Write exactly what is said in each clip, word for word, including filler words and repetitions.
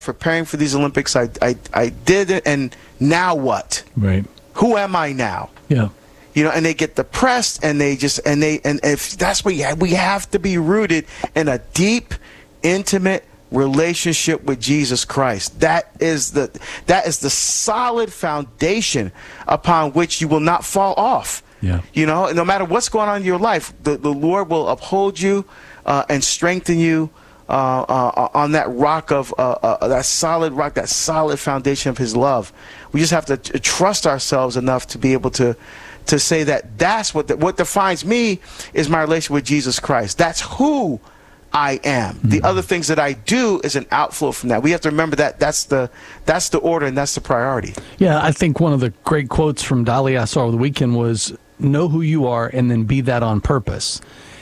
preparing for these Olympics. I, I, I did it, and now what? Right. Who am I now? Yeah. You know, and they get depressed, and they just, and they, and if that's what you have, we have to be rooted in a deep, intimate relationship with Jesus Christ. That is the, that is the solid foundation upon which you will not fall off. Yeah. You know, and no matter what's going on in your life, the, the Lord will uphold you uh, and strengthen you uh, uh, on that rock of uh, uh, that solid rock, that solid foundation of His love. We just have to t- trust ourselves enough to be able to to say that that's what the, what defines me is my relation with Jesus Christ. That's who I am. Mm-hmm. The other things that I do is an outflow from that. We have to remember that that's the that's the order and that's the priority. Yeah, I think one of the great quotes from Dali I saw over the weekend was, know who you are and then be that on purpose.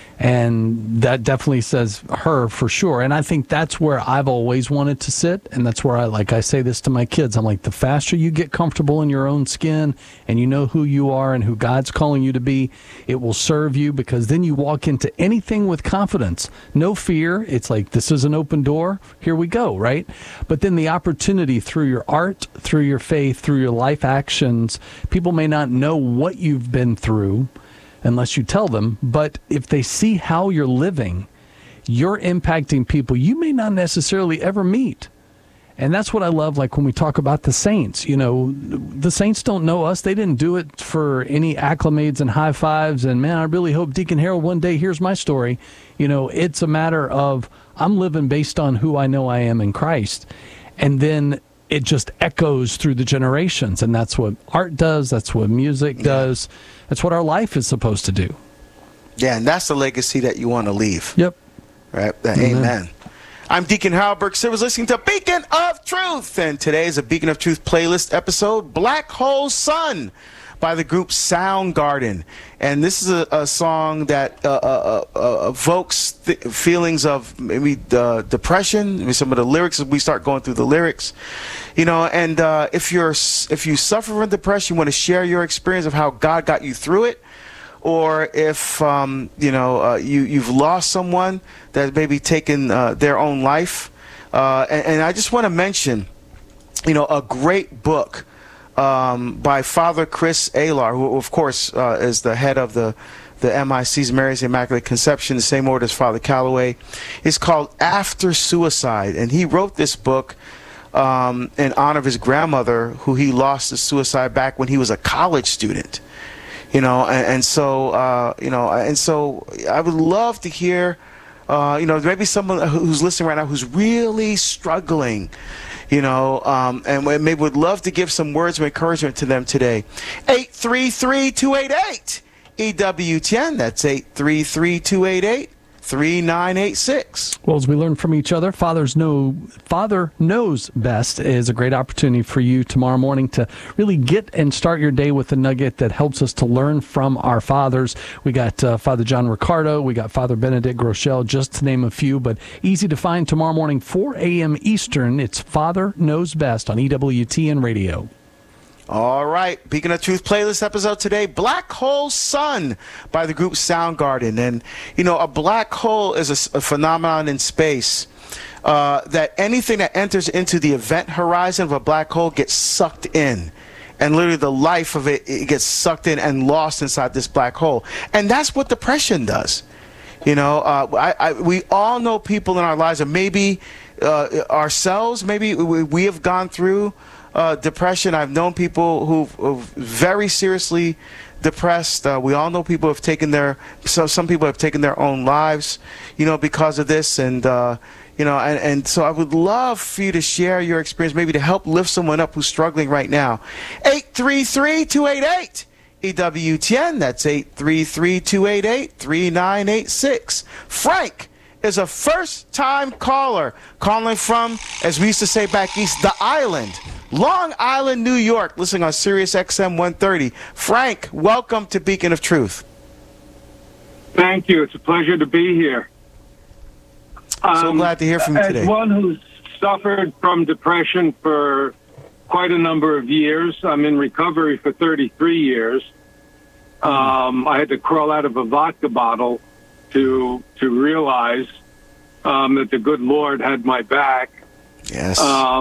And that definitely says her for sure. And I think that's where I've always wanted to sit. And that's where I, like I say this to my kids, I'm like, the faster you get comfortable in your own skin and you know who you are and who God's calling you to be, it will serve you, because then you walk into anything with confidence. No fear. It's like, this is an open door. Here we go, right? But then the opportunity through your art, through your faith, through your life actions, people may not know what you've been through unless you tell them, but if they see how you're living, you're impacting people you may not necessarily ever meet. And that's what I love, like when we talk about the saints. You know, the saints don't know us. They didn't do it for any acclamates and high fives and, man, I really hope Deacon Harold one day hears my story. You know, it's a matter of, I'm living based on who I know I am in Christ. And then it just echoes through the generations, and that's what art does, that's what music yeah. does, that's what our life is supposed to do. Yeah, and that's the legacy that you want to leave. Yep. Right? Mm-hmm. Amen. I'm Deacon Harold Burke-Silvers, listening to Beacon of Truth, and today is a Beacon of Truth playlist episode, Black Hole Sun, by the group Soundgarden. And this is a, a song that uh, uh, uh, evokes th- feelings of maybe uh, depression. Maybe some of the lyrics, as we start going through the lyrics, you know. And uh, if you're if you suffer from depression, you want to share your experience of how God got you through it, or if um, you know uh, you you've lost someone that maybe taken uh, their own life. Uh, and, and I just want to mention, you know, a great book Um, by Father Chris Alar, who of course uh, is the head of the the M I C's Mary's Immaculate Conception, the same order as Father Calloway. It's called After Suicide, and he wrote this book um, in honor of his grandmother, who he lost to suicide back when he was a college student. You know, and, and so uh, you know, and so I would love to hear, uh, you know, maybe someone who's listening right now who's really struggling. You know, um, and we maybe would love to give some words of encouragement to them today. eight three three, two eight eight, E W T N. That's eight three three, two eight eight, three nine eight six. Well, as we learn from each other, Father's know, Father Knows Best is a great opportunity for you tomorrow morning to really get and start your day with a nugget that helps us to learn from our fathers. We got uh, Father John Ricardo, we got Father Benedict Groeschel, just to name a few, but easy to find tomorrow morning, four a.m. Eastern. It's Father Knows Best on E W T N Radio. All right, Beacon of Truth playlist episode today, Black Hole Sun by the group Soundgarden. And, you know, a black hole is a, a phenomenon in space uh, that anything that enters into the event horizon of a black hole gets sucked in. And literally the life of it, it gets sucked in and lost inside this black hole. And that's what depression does. You know, uh, I, I, we all know people in our lives, and maybe uh, ourselves, maybe we, we have gone through Uh, depression. I've known people who've, who've very seriously depressed. Uh, we all know people have taken their, so some people have taken their own lives, you know, because of this. And, uh, you know, and, and so I would love for you to share your experience, maybe to help lift someone up who's struggling right now. eight three three, two eight eight, E W T N. That's eight three three, two eight eight, three nine eight six. Frank is a first-time caller calling from, as we used to say back east, the island. Long Island, New York, listening on Sirius X M one thirty. Frank, welcome to Beacon of Truth. Thank you. It's a pleasure to be here. So um, glad to hear from you today. As one who's suffered from depression for quite a number of years, I'm in recovery for thirty-three years. Um, I had to crawl out of a vodka bottle to to realize um, that the good Lord had my back. Yes. Um,